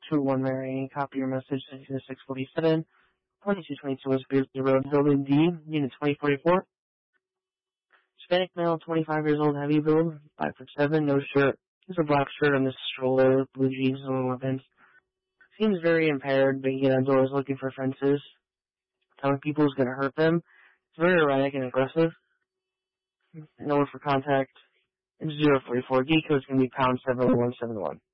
2-1 Mary, copy your message to 647, 2222 West Beardsley Road, Building D, Unit 2044. Hispanic male, 25 years old, heavy build, 5'7", no shirt. There's a black shirt on this stroller, blue jeans, no weapons. Seems very impaired, banging on doors, looking for fences. Telling people he's going to hurt them. It's very erratic and aggressive. Number for contact is 044. D code's going to be #7171.